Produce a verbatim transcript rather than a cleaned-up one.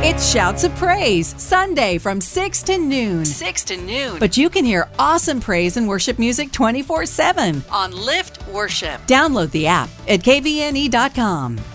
It's Shouts of Praise, Sunday from six to noon. six to noon. But you can hear awesome praise and worship music twenty-four seven on Lift Worship. Download the app at K V N E dot com.